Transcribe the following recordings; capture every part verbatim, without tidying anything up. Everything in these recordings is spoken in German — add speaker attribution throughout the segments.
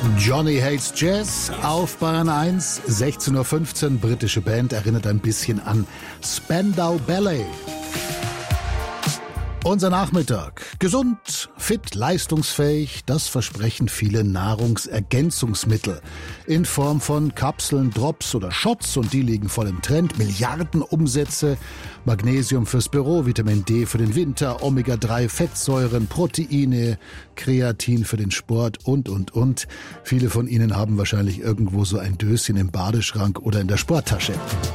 Speaker 1: Johnny Hates Jazz auf Bayern eins, sechzehn Uhr fünfzehn, britische Band, erinnert ein bisschen an Spandau Ballet. Unser Nachmittag. Gesund, fit, leistungsfähig, das versprechen viele Nahrungsergänzungsmittel. In Form von Kapseln, Drops oder Shots, und die liegen voll im Trend. Milliardenumsätze, Magnesium fürs Büro, Vitamin D für den Winter, Omega drei Fettsäuren, Proteine, Kreatin für den Sport und, und, und. Viele von Ihnen haben wahrscheinlich irgendwo so ein Döschen im Badeschrank oder in der Sporttasche.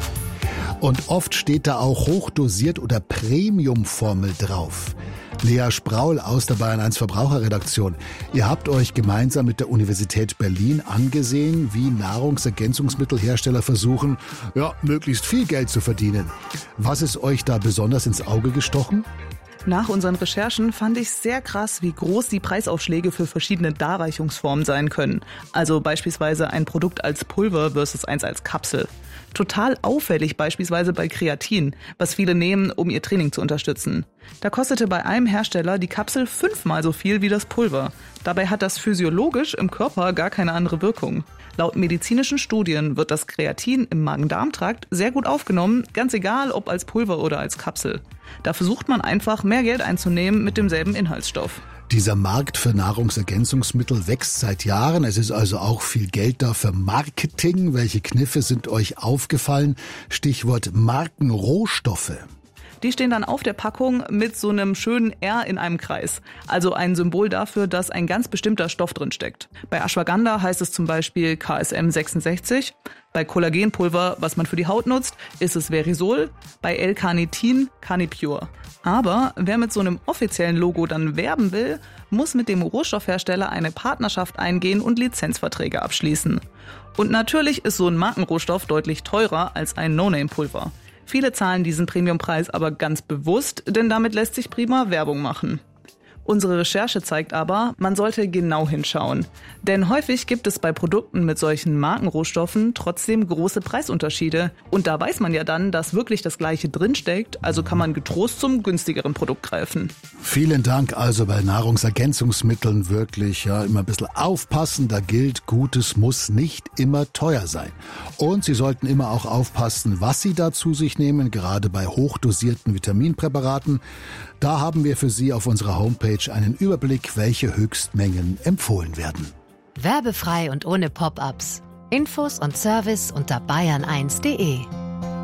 Speaker 1: Und oft steht da auch hochdosiert oder Premium-Formel drauf. Lea Spraul aus der Bayern eins Verbraucherredaktion. Ihr habt euch gemeinsam mit der Universität Berlin angesehen, wie Nahrungsergänzungsmittelhersteller versuchen, ja, möglichst viel Geld zu verdienen. Was ist euch da besonders ins Auge gestochen?
Speaker 2: Nach unseren Recherchen fand ich sehr krass, wie groß die Preisaufschläge für verschiedene Darreichungsformen sein können. Also beispielsweise ein Produkt als Pulver versus eins als Kapsel. Total auffällig beispielsweise bei Kreatin, was viele nehmen, um ihr Training zu unterstützen. Da kostete bei einem Hersteller die Kapsel fünfmal so viel wie das Pulver. Dabei hat das physiologisch im Körper gar keine andere Wirkung. Laut medizinischen Studien wird das Kreatin im Magen-Darm-Trakt sehr gut aufgenommen, ganz egal ob als Pulver oder als Kapsel. Da versucht man einfach, mehr Geld einzunehmen mit demselben Inhaltsstoff.
Speaker 1: Dieser Markt für Nahrungsergänzungsmittel wächst seit Jahren. Es ist also auch viel Geld da für Marketing. Welche Kniffe sind euch aufgefallen? Stichwort Markenrohstoffe.
Speaker 2: Die stehen dann auf der Packung mit so einem schönen R in einem Kreis. Also ein Symbol dafür, dass ein ganz bestimmter Stoff drin steckt. Bei Ashwagandha heißt es zum Beispiel K S M sechsundsechzig. Bei Kollagenpulver, was man für die Haut nutzt, ist es Verisol. Bei L-Carnitin Carnipure. Aber wer mit so einem offiziellen Logo dann werben will, muss mit dem Rohstoffhersteller eine Partnerschaft eingehen und Lizenzverträge abschließen. Und natürlich ist so ein Markenrohstoff deutlich teurer als ein No-Name-Pulver. Viele zahlen diesen Premiumpreis aber ganz bewusst, denn damit lässt sich prima Werbung machen. Unsere Recherche zeigt aber, man sollte genau hinschauen. Denn häufig gibt es bei Produkten mit solchen Markenrohstoffen trotzdem große Preisunterschiede. Und da weiß man ja dann, dass wirklich das Gleiche drinsteckt, also kann man getrost zum günstigeren Produkt greifen.
Speaker 1: Vielen Dank. Also bei Nahrungsergänzungsmitteln wirklich ja immer ein bisschen aufpassen. Da gilt, Gutes muss nicht immer teuer sein. Und Sie sollten immer auch aufpassen, was Sie da zu sich nehmen, gerade bei hochdosierten Vitaminpräparaten. Da haben wir für Sie auf unserer Homepage einen Überblick, welche Höchstmengen empfohlen werden.
Speaker 3: Werbefrei und ohne Pop-ups. Infos und Service unter bayern eins punkt de.